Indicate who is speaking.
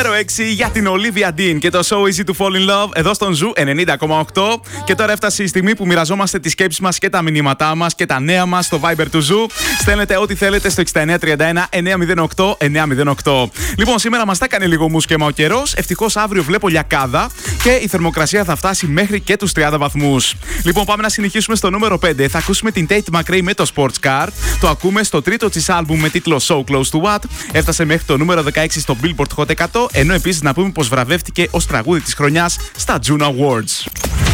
Speaker 1: Νούμερο 6 για την Olivia Dean και το So Easy to Fall in Love εδώ στον Ζου 90,8. Και τώρα έφτασε η στιγμή που μοιραζόμαστε τις σκέψεις μας και τα μηνύματά μας και τα νέα μας στο Viber του Ζου. Στέλνετε ό,τι θέλετε στο 6931 908 908. Λοιπόν, σήμερα μας τα έκανε λίγο μουσκέμα ο καιρός. Ευτυχώς αύριο βλέπω λιακάδα και η θερμοκρασία θα φτάσει μέχρι και τους 30 βαθμούς. Λοιπόν, πάμε να συνεχίσουμε στο νούμερο 5. Θα ακούσουμε την Tate McRae με το Sports Car. Το ακούμε στο τρίτο της άλμπουμ με τίτλο So Close to What. Έφτασε μέχρι το νούμερο 16 στο Billboard Hot 100. Ενώ επίσης να πούμε πως βραβεύτηκε ως τραγούδι της χρονιάς στα Juno Awards.